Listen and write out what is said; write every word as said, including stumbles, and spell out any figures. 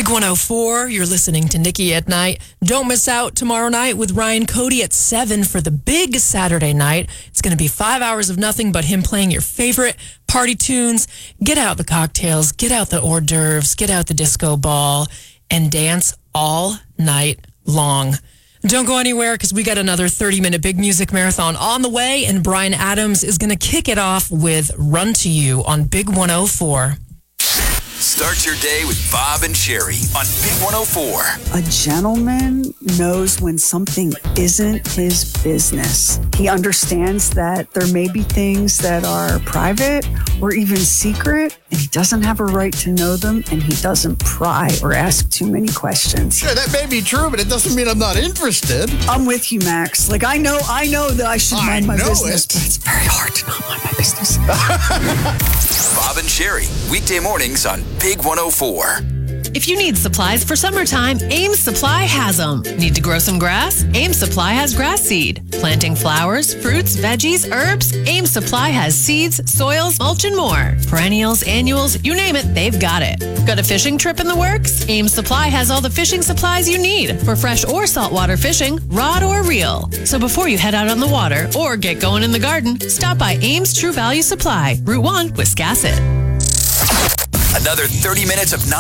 Big one oh four, you're listening to Nikki at Night. Don't miss out tomorrow night with Ryan Cody at seven for the big Saturday night. It's going to be five hours of nothing but him playing your favorite party tunes. Get out the cocktails, get out the hors d'oeuvres, get out the disco ball, and dance all night long. Don't go anywhere because we got another thirty-minute big music marathon on the way, and Bryan Adams is going to kick it off with Run to You on Big one oh four. Start your day with Bob and Sherry on Big one oh four. A gentleman knows when something isn't his business. He understands that there may be things that are private or even secret, and he doesn't have a right to know them, and he doesn't pry or ask too many questions. Sure, that may be true, but it doesn't mean I'm not interested. I'm with you, Max. Like, I know, I know that I should mind I my know business, it. but it's very hard to not mind my business. Bob and Sherry, weekday mornings on Big one oh four. If you need supplies for summertime, Ames Supply has them. Need to grow some grass? Ames Supply has grass seed. Planting flowers, fruits, veggies, herbs? Ames Supply has seeds, soils, mulch, and more. Perennials, annuals, you name it, they've got it. Got a fishing trip in the works? Ames Supply has all the fishing supplies you need for fresh or saltwater fishing, rod or reel. So before you head out on the water or get going in the garden, stop by Ames True Value Supply, Route one, Wiscasset. Another thirty minutes of